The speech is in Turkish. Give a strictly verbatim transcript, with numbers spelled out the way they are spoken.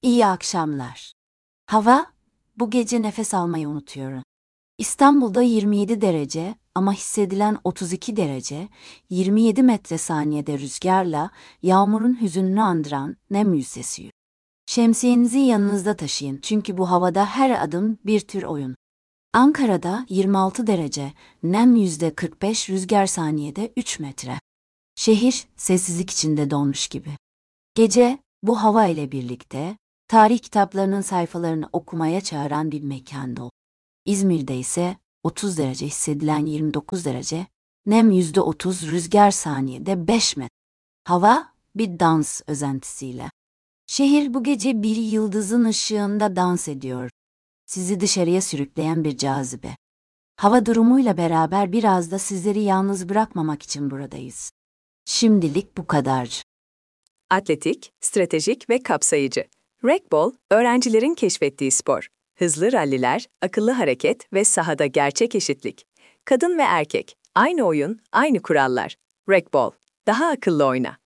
İyi akşamlar. Hava, bu gece nefes almayı unutuyorum. İstanbul'da yirmi yedi derece ama hissedilen otuz iki derece, yirmi yedi metre saniyede rüzgarla yağmurun hüzününü andıran nem yüzdesi. Şemsiyenizi yanınızda taşıyın çünkü bu havada her adım bir tür oyun. Ankara'da yirmi altı derece, nem yüzde kırk beş, rüzgar saniyede üç metre. Şehir sessizlik içinde donmuş gibi. Gece, bu hava ile birlikte, tarih kitaplarının sayfalarını okumaya çağıran bir mekanda ol. İzmir'de ise otuz derece hissedilen yirmi dokuz derece, nem yüzde otuz, rüzgar saniyede beş metre. Hava, bir dans özentisiyle. Şehir bu gece bir yıldızın ışığında dans ediyor. Sizi dışarıya sürükleyen bir cazibe. Hava durumuyla beraber biraz da sizleri yalnız bırakmamak için buradayız. Şimdilik bu kadar. Atletik, stratejik ve kapsayıcı. Racquetball, öğrencilerin keşfettiği spor. Hızlı ralliler, akıllı hareket ve sahada gerçek eşitlik. Kadın ve erkek, aynı oyun, aynı kurallar. Racquetball, daha akıllı oyna.